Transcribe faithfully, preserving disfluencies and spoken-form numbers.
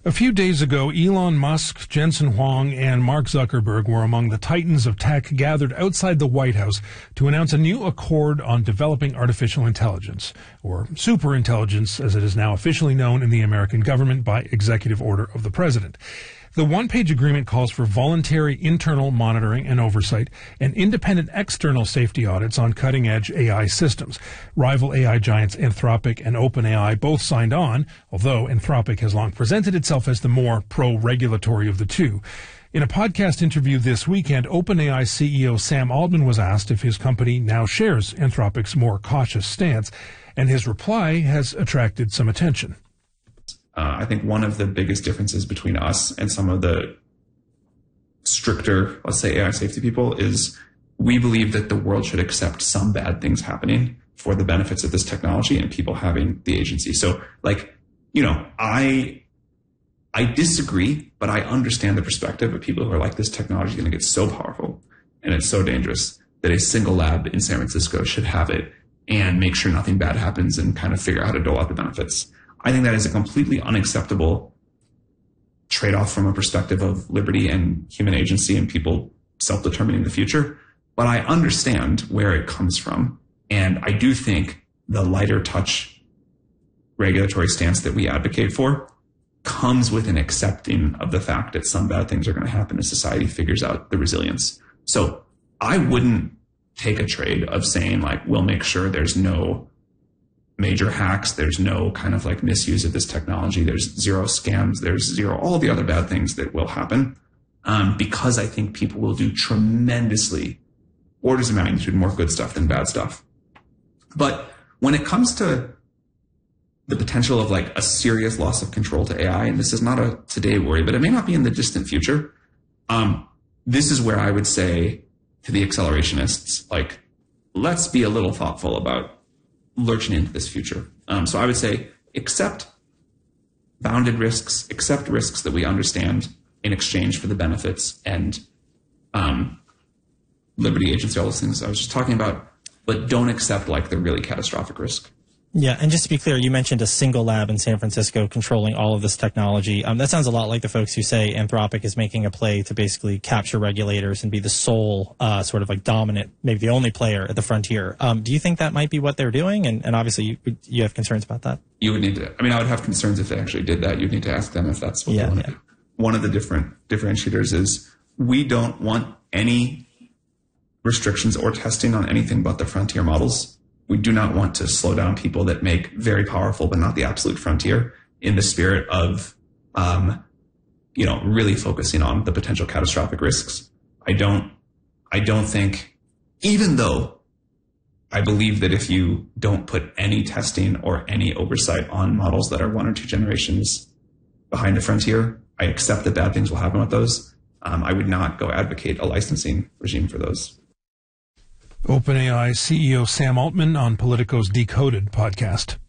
A few days ago, Elon Musk, Jensen Huang, and Mark Zuckerberg were among the titans of tech gathered outside the White House to announce a new accord on developing artificial intelligence, or superintelligence as it is now officially known in the American government by executive order of the president. The one-page agreement calls for voluntary internal monitoring and oversight and independent external safety audits on cutting-edge A I systems. Rival A I giants Anthropic and OpenAI both signed on, although Anthropic has long presented itself as the more pro-regulatory of the two. In a podcast interview this weekend, OpenAI C E O Sam Altman was asked if his company now shares Anthropic's more cautious stance, and his reply has attracted some attention. Uh, I think one of the biggest differences between us and some of the stricter, let's say, A I safety people is we believe that the world should accept some bad things happening for the benefits of this technology and people having the agency. So, like, you know, I I disagree, but I understand the perspective of people who are like, this technology is going to get so powerful and it's so dangerous that a single lab in San Francisco should have it and make sure nothing bad happens and kind of figure out how to dole out the benefits. I think that is a completely unacceptable trade-off from a perspective of liberty and human agency and people self-determining the future. But I understand where it comes from. And I do think the lighter touch regulatory stance that we advocate for comes with an accepting of the fact that some bad things are going to happen as society figures out the resilience. So I wouldn't take a trade of saying, like, we'll make sure there's no major hacks, there's no kind of like misuse of this technology, there's zero scams, there's zero, all the other bad things that will happen, um, because I think people will do tremendously, orders of magnitude more good stuff than bad stuff. But when it comes to the potential of like a serious loss of control to A I, and this is not a today worry, but it may not be in the distant future, um, this is where I would say to the accelerationists, like, let's be a little thoughtful about lurching into this future. Um, so I would say accept bounded risks, accept risks that we understand in exchange for the benefits and um, liberty, agency, all those things I was just talking about, but don't accept like the really catastrophic risk. Yeah, and just to be clear, you mentioned a single lab in San Francisco controlling all of this technology. Um, that sounds a lot like the folks who say Anthropic is making a play to basically capture regulators and be the sole uh, sort of like dominant, maybe the only player at the frontier. Um, do you think that might be what they're doing? And, and obviously you, you have concerns about that. You would need to, I mean, I would have concerns if they actually did that. You'd need to ask them if that's what yeah, they want yeah. to do. One of the different differentiators is we don't want any restrictions or testing on anything but the frontier models. We do not want to slow down people that make very powerful but not the absolute frontier in the spirit of, um, you know, really focusing on the potential catastrophic risks. I don't, I don't think, even though I believe that if you don't put any testing or any oversight on models that are one or two generations behind the frontier, I accept that bad things will happen with those. Um, I would not go advocate a licensing regime for those. OpenAI C E O Sam Altman on Politico's Decoded podcast.